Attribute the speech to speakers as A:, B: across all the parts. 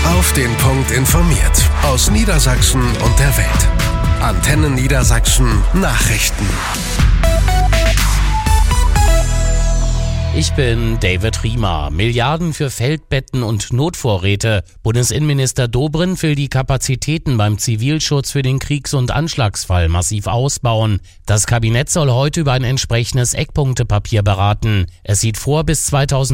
A: Auf den Punkt informiert. Aus Niedersachsen und der Welt. Antenne Niedersachsen Nachrichten.
B: Ich bin David Riemer. Milliarden für Feldbetten und Notvorräte. Bundesinnenminister Dobrindt will die Kapazitäten beim Zivilschutz für den Kriegs- und Anschlagsfall massiv ausbauen. Das Kabinett soll heute über ein entsprechendes Eckpunktepapier beraten. Es sieht vor, bis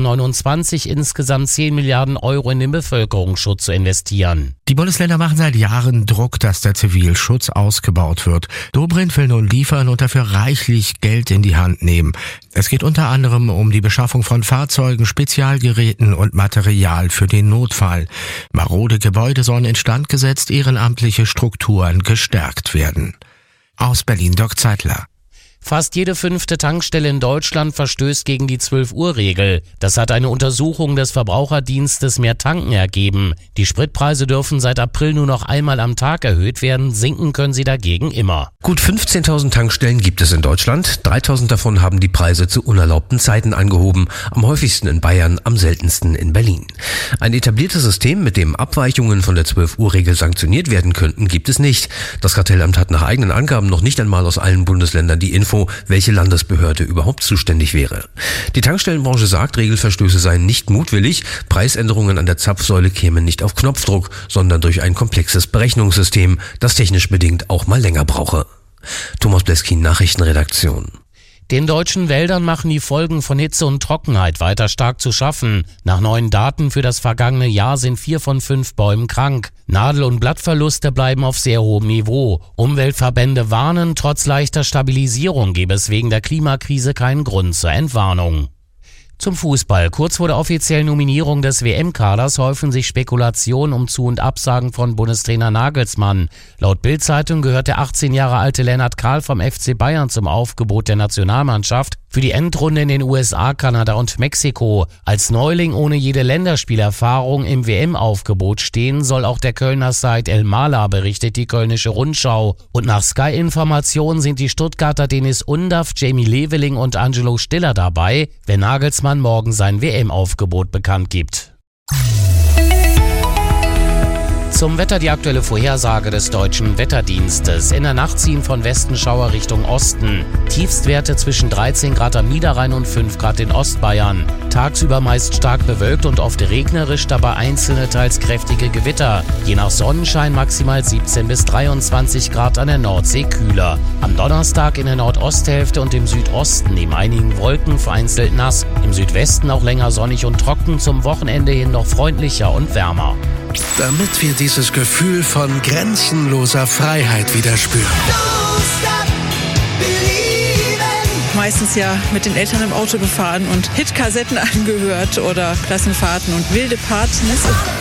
B: 2029 insgesamt 10 Milliarden Euro in den Bevölkerungsschutz zu investieren.
C: Die Bundesländer machen seit Jahren Druck, dass der Zivilschutz ausgebaut wird. Dobrindt will nun liefern und dafür reichlich Geld in die Hand nehmen. Es geht unter anderem um die Beschaffung von Fahrzeugen, Spezialgeräten und Material für den Notfall. Marode Gebäude sollen instand gesetzt, ehrenamtliche Strukturen gestärkt werden. Aus Berlin Dirk Zeitler.
B: Fast jede 5. Tankstelle in Deutschland verstößt gegen die 12-Uhr-Regel. Das hat eine Untersuchung des Verbraucherdienstes Mehr Tanken ergeben. Die Spritpreise dürfen seit April nur noch einmal am Tag erhöht werden. Sinken können sie dagegen immer.
D: Gut 15.000 Tankstellen gibt es in Deutschland. 3.000 davon haben die Preise zu unerlaubten Zeiten angehoben. Am häufigsten in Bayern, am seltensten in Berlin. Ein etabliertes System, mit dem Abweichungen von der 12-Uhr-Regel sanktioniert werden könnten, gibt es nicht. Das Kartellamt hat nach eigenen Angaben noch nicht einmal aus allen Bundesländern die Info, welche Landesbehörde überhaupt zuständig wäre. Die Tankstellenbranche sagt, Regelverstöße seien nicht mutwillig, Preisänderungen an der Zapfsäule kämen nicht auf Knopfdruck, sondern durch ein komplexes Berechnungssystem, das technisch bedingt auch mal länger brauche. Thomas Bleskin, Nachrichtenredaktion.
B: Den deutschen Wäldern machen die Folgen von Hitze und Trockenheit weiter stark zu schaffen. Nach neuen Daten für das vergangene Jahr sind 4 von 5 Bäumen krank. Nadel- und Blattverluste bleiben auf sehr hohem Niveau. Umweltverbände warnen, trotz leichter Stabilisierung gebe es wegen der Klimakrise keinen Grund zur Entwarnung. Zum Fußball. Kurz vor der offiziellen Nominierung des WM-Kaders häufen sich Spekulationen um Zu- und Absagen von Bundestrainer Nagelsmann. Laut Bild-Zeitung gehört der 18 Jahre alte Lennart Kahl vom FC Bayern zum Aufgebot der Nationalmannschaft für die Endrunde in den USA, Kanada und Mexiko. Als Neuling ohne jede Länderspielerfahrung im WM-Aufgebot stehen soll auch der Kölner Said El-Mala, berichtet die Kölnische Rundschau. Und nach Sky-Informationen sind die Stuttgarter Denis Undav, Jamie Leveling und Angelo Stiller dabei, wenn Nagelsmann morgen sein WM-Aufgebot bekannt gibt. Zum Wetter die aktuelle Vorhersage des Deutschen Wetterdienstes. In der Nacht ziehen von Westen Schauer Richtung Osten. Tiefstwerte zwischen 13 Grad am Niederrhein und 5 Grad in Ostbayern. Tagsüber meist stark bewölkt und oft regnerisch, dabei einzelne teils kräftige Gewitter. Je nach Sonnenschein maximal 17 bis 23 Grad, an der Nordsee kühler. Am Donnerstag in der Nordosthälfte und im Südosten neben einigen Wolken vereinzelt nass. Im Südwesten auch länger sonnig und trocken, zum Wochenende hin noch freundlicher und wärmer.
A: Damit wir dieses Gefühl von grenzenloser Freiheit wieder spüren.
E: Meistens ja mit den Eltern im Auto gefahren und Hitkassetten angehört oder Klassenfahrten und wilde Partys.